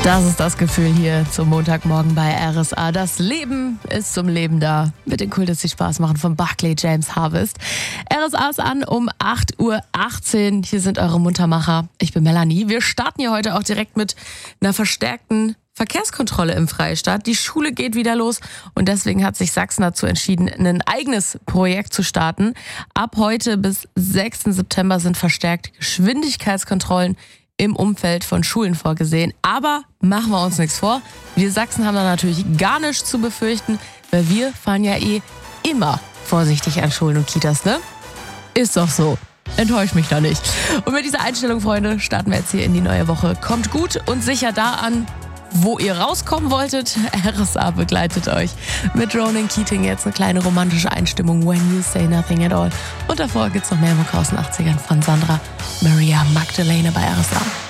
Das ist das Gefühl hier zum Montagmorgen bei RSA. Das Leben ist zum Leben da. Mit den Cool, dass sie Spaß machen von Barclay James Harvest. RSA ist an um 8:18 Uhr. Hier sind eure Muntermacher. Ich bin Melanie. Wir starten hier heute auch direkt mit einer verstärkten Verkehrskontrolle im Freistaat. Die Schule geht wieder los und deswegen hat sich Sachsen dazu entschieden, ein eigenes Projekt zu starten. Ab heute bis 6. September sind verstärkt Geschwindigkeitskontrollen im Umfeld von Schulen vorgesehen. Aber machen wir uns nichts vor. Wir Sachsen haben da natürlich gar nichts zu befürchten, weil wir fahren ja immer vorsichtig an Schulen und Kitas, ne? Ist doch so. Enttäuscht mich da nicht. Und mit dieser Einstellung, Freunde, starten wir jetzt hier in die neue Woche. Kommt gut und sicher da an, wo ihr rauskommen wolltet. RSA begleitet euch mit Ronan Keating. Jetzt eine kleine romantische Einstimmung. When You Say Nothing at All. Und davor gibt's noch mehr Mucke aus den 80ern von Sandra Maria Magdalena bei RSA.